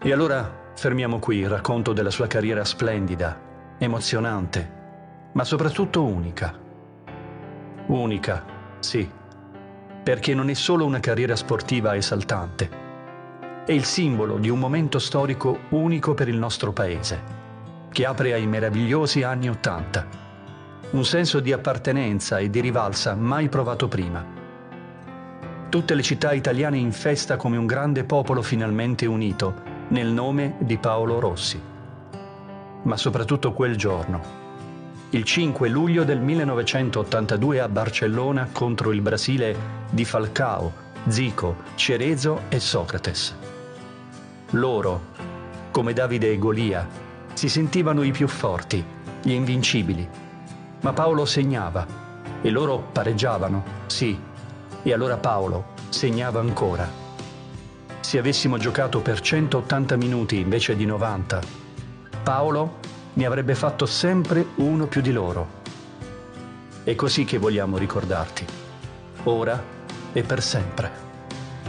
E allora fermiamo qui il racconto della sua carriera splendida, emozionante, ma soprattutto unica. Unica, sì, perché non è solo una carriera sportiva esaltante, è il simbolo di un momento storico unico per il nostro paese, che apre ai meravigliosi anni '80, un senso di appartenenza e di rivalsa mai provato prima. Tutte le città italiane in festa come un grande popolo finalmente unito nel nome di Paolo Rossi. Ma soprattutto quel giorno, il 5 luglio del 1982 a Barcellona contro il Brasile di Falcao, Zico, Cerezo e Socrates. Loro, come Davide e Golia, si sentivano i più forti, gli invincibili. Ma Paolo segnava e loro pareggiavano, sì, e allora Paolo segnava ancora. Se avessimo giocato per 180 minuti invece di 90, Paolo ne avrebbe fatto sempre uno più di loro. È così che vogliamo ricordarti, ora e per sempre.